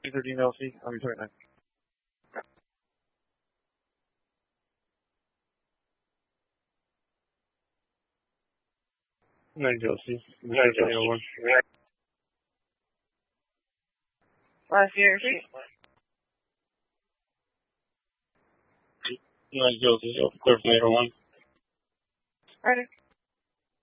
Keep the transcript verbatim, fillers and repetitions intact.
two thirteen L C. I'll be sorry, nine. nine L C. nine oh one. Last year, she. nine L C. Clear from eight oh one. Ready.